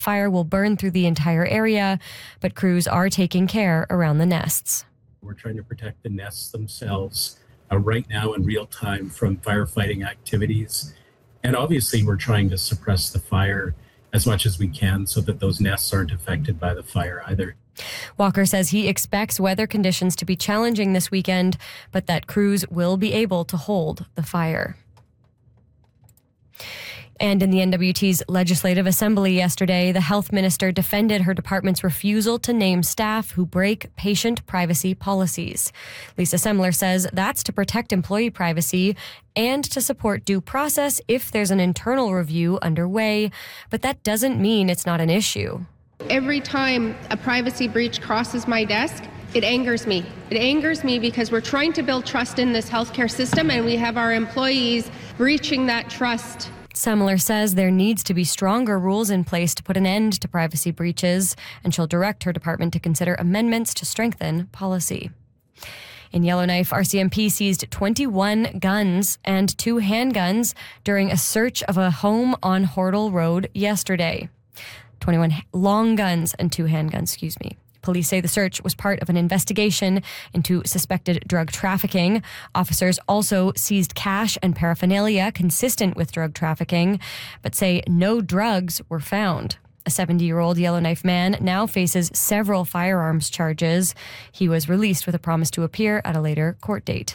Fire will burn through the entire area, but crews are taking care around the nests. We're trying to protect the nests themselves right now in real time from firefighting activities. And obviously, we're trying to suppress the fire as much as we can so that those nests aren't affected by the fire either. Walker says he expects weather conditions to be challenging this weekend, but that crews will be able to hold the fire. And in the NWT's Legislative Assembly yesterday, the health minister defended her department's refusal to name staff who break patient privacy policies. Lisa Semler says that's to protect employee privacy and to support due process if there's an internal review underway, but that doesn't mean it's not an issue. Every time a privacy breach crosses my desk, it angers me. It angers me because we're trying to build trust in this healthcare system and we have our employees breaching that trust. Semler says there needs to be stronger rules in place to put an end to privacy breaches, and she'll direct her department to consider amendments to strengthen policy. In Yellowknife, RCMP seized 21 guns and 2 handguns during a search of a home on Hordle Road yesterday. 21 long guns and 2 handguns, Police say the search was part of an investigation into suspected drug trafficking. Officers also seized cash and paraphernalia consistent with drug trafficking, but say no drugs were found. A 70-year-old Yellowknife man now faces several firearms charges. He was released with a promise to appear at a later court date.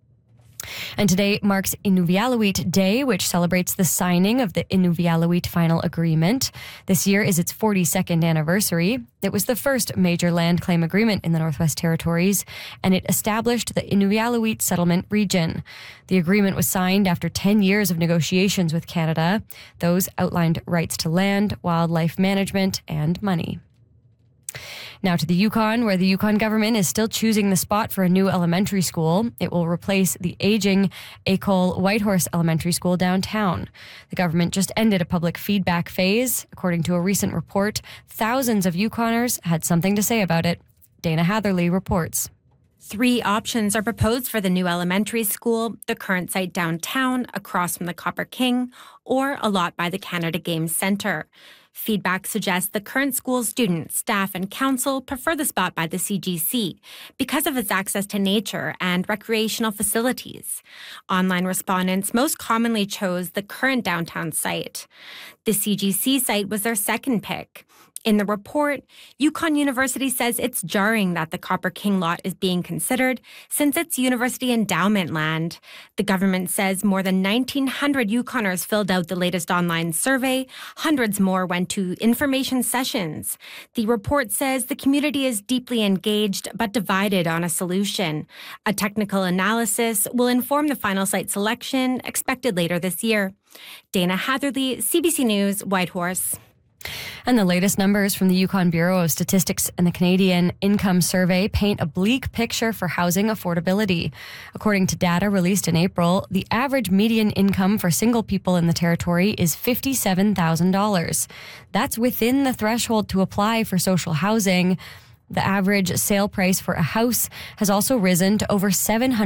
And today marks Inuvialuit Day, which celebrates the signing of the Inuvialuit Final Agreement. This year is its 42nd anniversary. It was the first major land claim agreement in the Northwest Territories, and it established the Inuvialuit Settlement Region. The agreement was signed after 10 years of negotiations with Canada. Those outlined rights to land, wildlife management, and money. Now to the Yukon, where the Yukon government is still choosing the spot for a new elementary school. It will replace the aging École Whitehorse Elementary School downtown. The government just ended a public feedback phase. According to a recent report, thousands of Yukoners had something to say about it. Dana Hatherley reports. 3 options are proposed for the new elementary school: the current site downtown, across from the Copper King, or a lot by the Canada Games Centre. Feedback suggests the current school's students, staff, and council prefer the spot by the CGC because of its access to nature and recreational facilities. Online respondents most commonly chose the current downtown site. The CGC site was their second pick. In the report, Yukon University says it's jarring that the Copper King lot is being considered since it's university endowment land. The government says more than 1,900 Yukoners filled out the latest online survey. Hundreds more went to information sessions. The report says the community is deeply engaged but divided on a solution. A technical analysis will inform the final site selection expected later this year. Dana Hatherley, CBC News, Whitehorse. And the latest numbers from the Yukon Bureau of Statistics and the Canadian Income Survey paint a bleak picture for housing affordability. According to data released in April, the average median income for single people in the territory is $57,000. That's within the threshold to apply for social housing. The average sale price for a house has also risen to over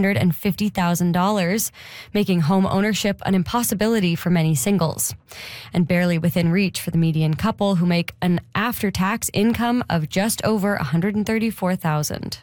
$750,000, making home ownership an impossibility for many singles, and barely within reach for the median couple who make an after-tax income of just over $134,000.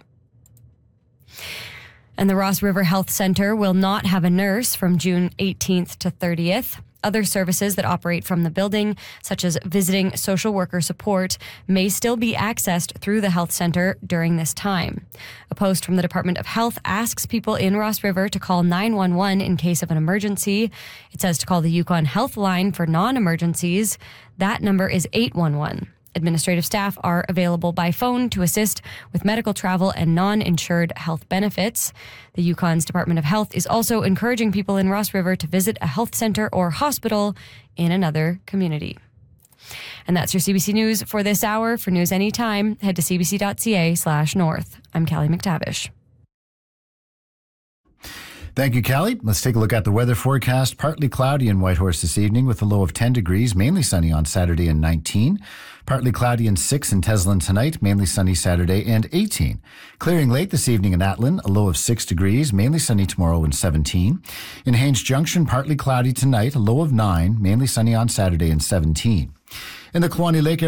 And the Ross River Health Centre will not have a nurse from June 18th to 30th. Other services that operate from the building, such as visiting social worker support, may still be accessed through the health centre during this time. A post from the Department of Health asks people in Ross River to call 911 in case of an emergency. It says to call the Yukon Health Line for non-emergencies. That number is 811. Administrative staff are available by phone to assist with medical travel and non-insured health benefits. The Yukon's Department of Health is also encouraging people in Ross River to visit a health center or hospital in another community. And that's your CBC News for this hour. For news anytime, head to cbc.ca/north. I'm Callie McTavish. Thank you, Callie. Let's take a look at the weather forecast. Partly cloudy in Whitehorse this evening with a low of 10 degrees, mainly sunny on Saturday and 19. Partly cloudy and 6 in Teslin tonight, mainly sunny Saturday and 18. Clearing late this evening in Atlin, a low of 6 degrees, mainly sunny tomorrow and 17. In Haines Junction, partly cloudy tonight, a low of 9, mainly sunny on Saturday and 17. In the Kluane Lake area,